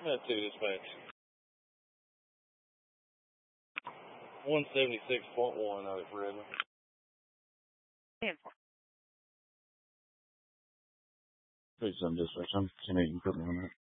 That 2 dispatch. 176.1 out at Redmond. Please, some dispatch. I'm 10-8. You put me on that.